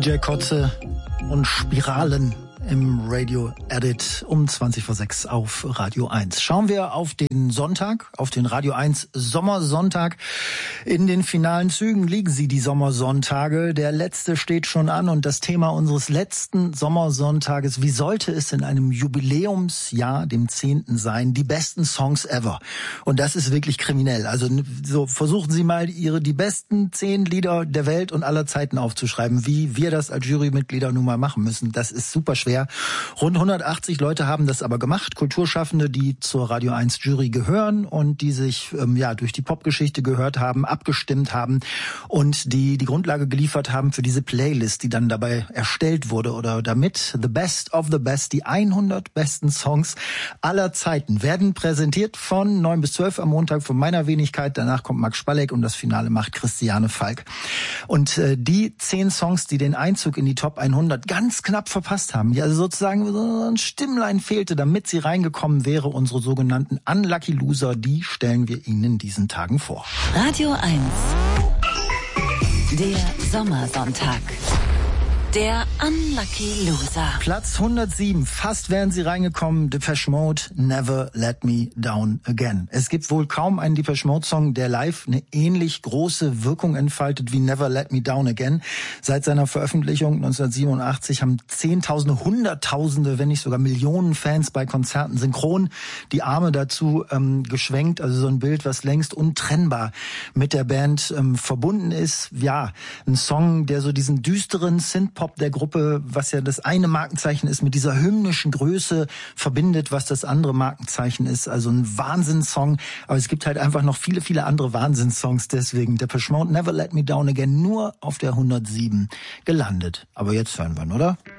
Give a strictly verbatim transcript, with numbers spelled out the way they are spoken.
J Kotze und Spiralen im Radio Edit um zwanzig vor sechs auf Radio eins. Schauen wir auf den Sonntag, auf den Radio eins Sommersonntag. In den finalen Zügen liegen sie, die Sommersonntage. Der letzte steht schon an und das Thema unseres letzten Sommersonntages, wie sollte es in einem Jubiläumsjahr, dem zehnten sein, die besten Songs ever. Und das ist wirklich kriminell. Also so versuchen Sie mal, Ihre die besten zehn Lieder der Welt und aller Zeiten aufzuschreiben, wie wir das als Jurymitglieder nun mal machen müssen. Das ist super schwer. Rund hundertachtzig Leute haben das aber gemacht, Kulturschaffende, die zur Radio eins Jury gehören und die sich ähm, ja durch die Popgeschichte gehört haben, abgestimmt haben und die die Grundlage geliefert haben für diese Playlist, die dann dabei erstellt wurde oder damit The Best of the Best, die hundert besten Songs aller Zeiten, werden präsentiert von neun bis zwölf am Montag von meiner Wenigkeit. Danach kommt Max Spalleck und das Finale macht Christiane Falk. Und äh, die zehn Songs, die den Einzug in die Top hundert ganz knapp verpasst haben, ja, also sozusagen so ein Stimmlein fehlte, damit sie reingekommen wäre, unsere sogenannten Unlucky Loser, die stellen wir Ihnen in diesen Tagen vor. Radio eins, der Sommersonntag. Der Unlucky Loser. Platz hundertsieben, fast wären sie reingekommen, Depeche Mode, Never Let Me Down Again. Es gibt wohl kaum einen Depeche Mode Song, der live eine ähnlich große Wirkung entfaltet wie Never Let Me Down Again. Seit seiner Veröffentlichung neunzehnhundertsiebenundachtzig haben Zehntausende, Hunderttausende, wenn nicht sogar Millionen Fans bei Konzerten synchron die Arme dazu ähm, geschwenkt. Also so ein Bild, was längst untrennbar mit der Band ähm, verbunden ist. Ja, ein Song, der so diesen düsteren Synthpop der Gruppe, was ja das eine Markenzeichen ist, mit dieser hymnischen Größe verbindet, was das andere Markenzeichen ist. Also ein Wahnsinnssong. Aber es gibt halt einfach noch viele, viele andere Wahnsinnssongs. Deswegen Depeche Mode, Never Let Me Down Again, nur auf der hundertsieben gelandet. Aber jetzt hören wir ihn, oder?